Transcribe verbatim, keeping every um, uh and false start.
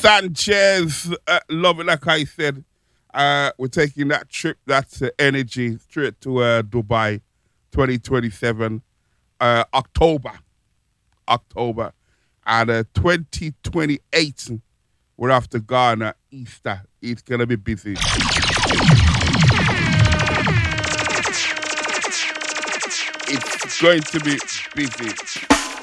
Sanchez, uh, love it. Like I said, uh, we're taking that trip, that uh, energy straight to uh, Dubai, twenty twenty-seven, uh, October, October, and uh, twenty twenty-eight. We're after Ghana, Easter. It's gonna be busy. It's going to be busy.